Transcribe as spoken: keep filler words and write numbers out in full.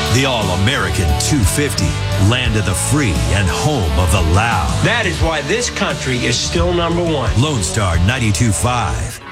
The All-American two fifty, land of the free and home of the loud. That is why this country is still number one. Lone Star ninety-two point five.